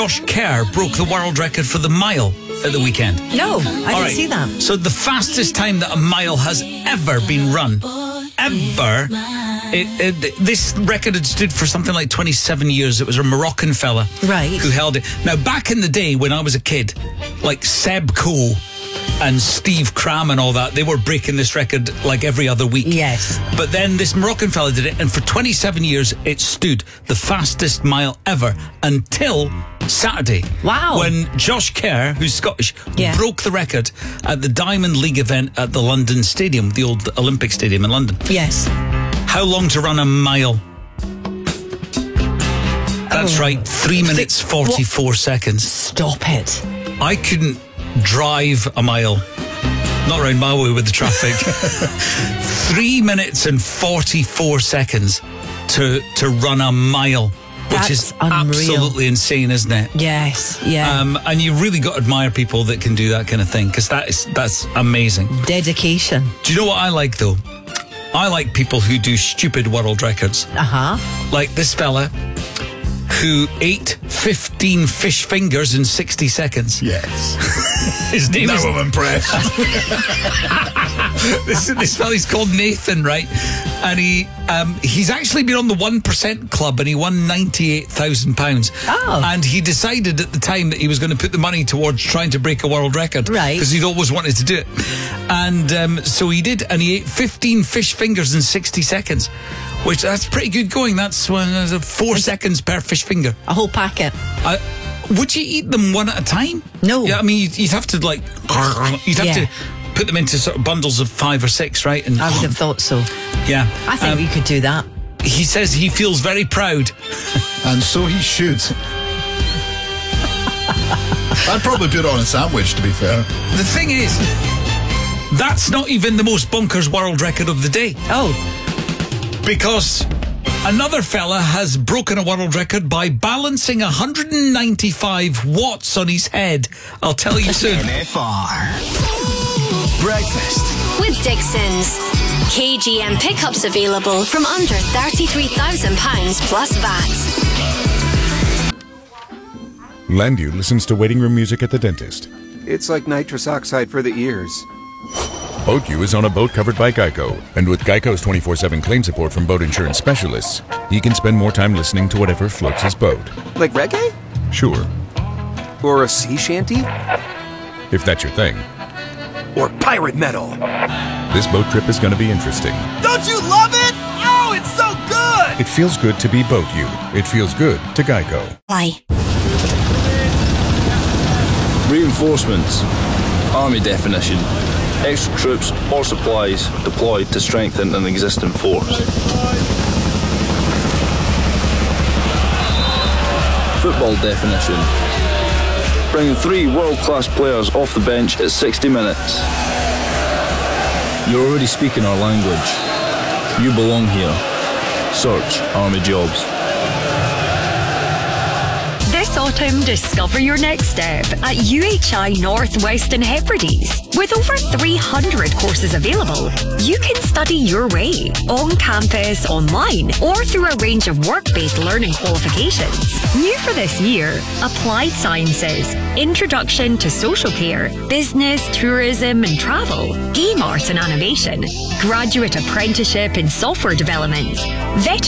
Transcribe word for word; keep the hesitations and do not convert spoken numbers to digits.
Josh Kerr broke the world record for the mile at the weekend. No, I didn't All right. see that. So the fastest time that a mile has ever been run, ever, it, it, this record had stood for something like twenty-seven years. It was a Moroccan fella Right. who held it. Now, back in the day when I was a kid, like Seb Coe and Steve Cram and all that, they were breaking this record like every other week. Yes. But then this Moroccan fella did it, and for twenty-seven years it stood the fastest mile ever until Saturday. Wow. When Josh Kerr, who's Scottish, Yeah. broke the record at the Diamond League event at the London Stadium, the old Olympic Stadium in London. Yes. How long to run a mile? That's Oh. right, three minutes forty-four seconds. Stop it. I couldn't drive a mile. Not around my way with the traffic. Three minutes and forty-four seconds to to run a mile, which That's is unreal. absolutely insane, isn't it? Yes. Yeah. Um, and you really got to admire people that can do that kind of thing, because that is that's amazing. Dedication. Do you know what I like though? I like people who do stupid world records, Uh-huh. like this fella who ate fifteen fish fingers in sixty seconds. Yes. His name Now is I'm impressed. this, this fella's called Nathan, right? And he um, he's actually been on the one percent club, and he won ninety-eight thousand pounds. Oh. And he decided at the time that he was going to put the money towards trying to break a world record. Right. Because he'd always wanted to do it. And um, so he did, and he ate fifteen fish fingers in sixty seconds, which that's pretty good going. That's when uh, four seconds per fish finger. A whole packet. Uh, would you eat them one at a time? No. Yeah, I mean, you'd, you'd have to like, you'd have Yeah. to put them into sort of bundles of five or six, right? And I would have thought so. yeah, I think Um, we could do that. he says he feels very proud. And so he should. I'd probably put it on a sandwich, to be fair. The thing is, that's not even the most bonkers world record of the day, Oh. because another fella has broken a world record by balancing one hundred ninety-five watts on his head. I'll tell you soon. N F R Breakfast with Dixon's. K G M pickups available from under thirty-three thousand pounds plus V A T. Landu listens to waiting room music at the dentist. It's like nitrous oxide for the ears. Boat U is on a boat covered by Geico. And with Geico's twenty-four seven claim support from boat insurance specialists, he can spend more time listening to whatever floats his boat. Like reggae? Sure, Or a sea shanty? if that's your thing. Or pirate metal? This boat trip is going to be interesting. Don't you love it? Oh, it's so good! It feels good to be Boat U. It feels good to Geico. Why? Reinforcements. Army definition. Extra troops or supplies deployed to strengthen an existing force. Football definition. Bringing three world-class players off the bench at sixty minutes. You're already speaking our language. You belong here. Search Army Jobs. This autumn, discover your next step at U H I North Western Hebrides. With over three hundred courses available, you can study your way, on campus, online, or through a range of work-based learning qualifications. New for this year, Applied Sciences, Introduction to Social Care, Business, Tourism and Travel, Game Art and Animation, Graduate Apprenticeship in Software Development, Veterinary